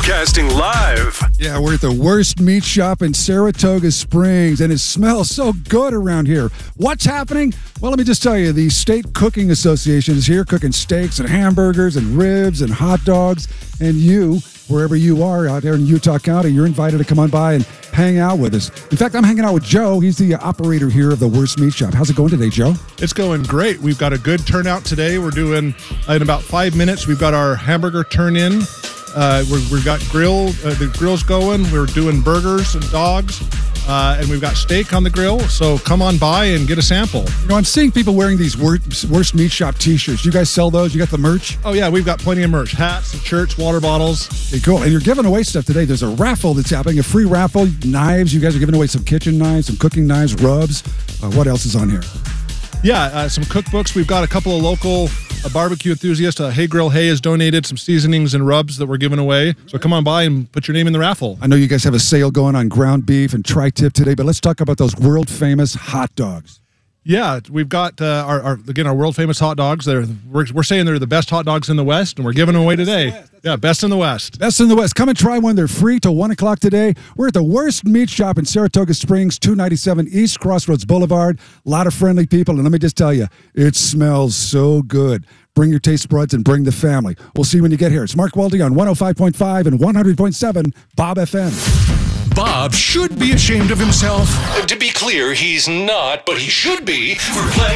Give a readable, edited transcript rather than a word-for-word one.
Broadcasting live. Yeah, we're at the worst meat shop in Saratoga Springs, and it smells so good around here. What's happening? Well, let me just tell you, the State Cooking Association is here cooking steaks and hamburgers and ribs and hot dogs. And you, wherever you are out there in Utah County, you're invited to come on by and hang out with us. In fact, I'm hanging out with Joe. He's the operator here of the Worst Meat Shop. How's it going today, Joe? It's going great. We've got a good turnout today. We're doing, in about 5 minutes, we've got our hamburger turn-in. We've got the grill's going. We're doing burgers and dogs. And we've got steak on the grill, so come on by and get a sample. You know, I'm seeing people wearing these Worst Meat Shop t-shirts. You guys sell those? You got the merch? Oh, yeah, we've got plenty of merch. Hats, shirts, water bottles. Okay, cool. And you're giving away stuff today. There's a raffle that's happening, a free raffle. Knives. You guys are giving away some kitchen knives, some cooking knives, rubs. What else is on here? Yeah, some cookbooks. We've got a couple of local barbecue enthusiasts. Hey Grill Hey has donated some seasonings and rubs that we're giving away. So come on by and put your name in the raffle. I know you guys have a sale going on ground beef and tri-tip today, but let's talk about those world-famous hot dogs. Yeah, we've got our world-famous hot dogs. We're saying they're the best hot dogs in the West, and we're giving them away today. Yeah, best in the West. Best in the West. Come and try one. They're free till 1 o'clock today. We're at the Worst Meat Shop in Saratoga Springs, 297 East Crossroads Boulevard. A lot of friendly people, and let me just tell you, it smells so good. Bring your taste buds and bring the family. We'll see you when you get here. It's Mark Weldy on 105.5 and 100.7 Bob FM. Bob should be ashamed of himself. To be clear, he's not, but he should be for playing